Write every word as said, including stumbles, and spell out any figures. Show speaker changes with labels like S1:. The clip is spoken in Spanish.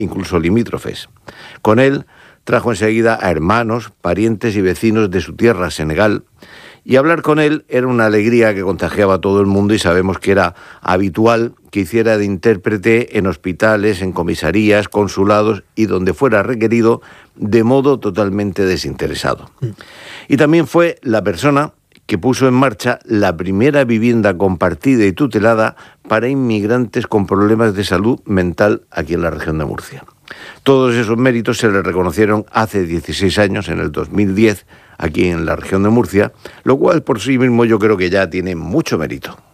S1: incluso limítrofes. Con él trajo enseguida a hermanos, parientes y vecinos de su tierra, Senegal, y hablar con él era una alegría que contagiaba a todo el mundo, y sabemos que era habitual que hiciera de intérprete en hospitales, en comisarías, consulados y donde fuera requerido, de modo totalmente desinteresado. Mm. Y también fue la persona que puso en marcha la primera vivienda compartida y tutelada para inmigrantes con problemas de salud mental aquí en la región de Murcia. Todos esos méritos se le reconocieron hace dieciséis años, en el dos mil diez, aquí en la región de Murcia, lo cual por sí mismo yo creo que ya tiene mucho mérito.